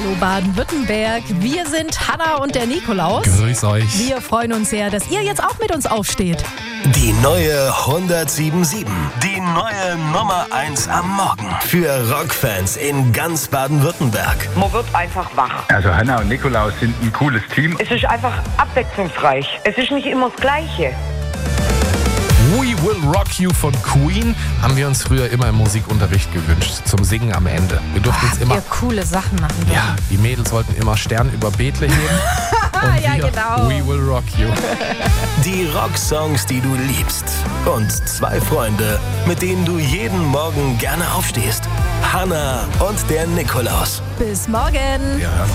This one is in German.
Hallo Baden-Württemberg, wir sind Hanna und der Nikolaus. Grüß euch. Wir freuen uns sehr, dass ihr jetzt auch mit uns aufsteht. Die neue 107.7. Die neue Nummer 1 am Morgen. Für Rockfans in ganz Baden-Württemberg. Man wird einfach wach. Also Hanna und Nikolaus sind ein cooles Team. Es ist einfach abwechslungsreich. Es ist nicht immer das Gleiche. We Will Rock You von Queen haben wir uns früher immer im Musikunterricht gewünscht, zum Singen am Ende. Wir durften uns immer... Ihr coole Sachen machen dürfen. Ja, die Mädels wollten immer Stern über Bethlehem. Und Ja, wir, genau. We Will Rock You. Die Rocksongs, die du liebst. Und 2 Freunde, mit denen du jeden Morgen gerne aufstehst. Hanna und der Nikolaus. Bis morgen. Wir hören